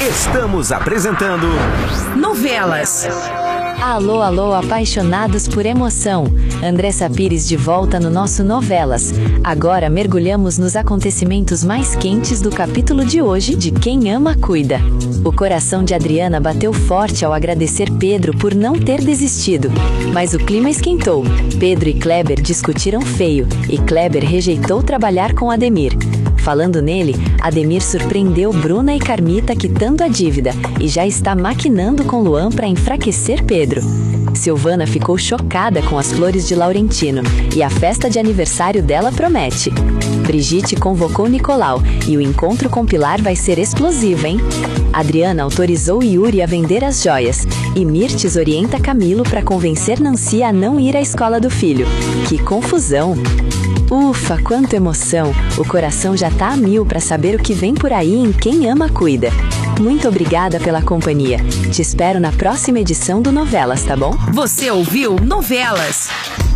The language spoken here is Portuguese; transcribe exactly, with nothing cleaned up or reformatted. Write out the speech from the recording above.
Estamos apresentando Novelas. Alô, alô, apaixonados por emoção. Andressa Pires de volta no nosso Novelas. Agora mergulhamos nos acontecimentos mais quentes do capítulo de hoje de Quem Ama Cuida. O coração de Adriana bateu forte ao agradecer Pedro por não ter desistido. Mas o clima esquentou. Pedro e Kleber discutiram feio e Kleber rejeitou trabalhar com Ademir. Falando nele, Ademir surpreendeu Bruna e Carmita quitando a dívida e já está maquinando com Luan para enfraquecer Pedro. Silvana ficou chocada com as flores de Laurentino e a festa de aniversário dela promete. Brigitte convocou Nicolau e o encontro com Pilar vai ser explosivo, hein? Adriana autorizou Yuri a vender as joias e Mirtes orienta Camilo para convencer Nancy a não ir à escola do filho. Que confusão! Ufa, quanta emoção! O coração já tá a mil para saber o que vem por aí em Quem Ama Cuida. Muito obrigada pela companhia. Te espero na próxima edição do Novelas, tá bom? Você ouviu Novelas.